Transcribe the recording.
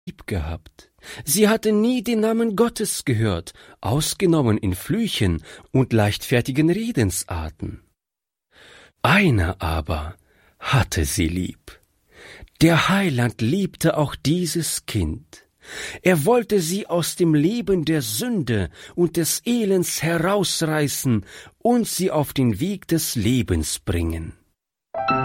lieb gehabt. Sie hatte nie den Namen Gottes gehört, ausgenommen in Flüchen und leichtfertigen Redensarten. Einer aber hatte sie lieb. Der Heiland liebte auch dieses Kind. Er wollte sie aus dem Leben der Sünde und des Elends herausreißen und sie auf den Weg des Lebens bringen.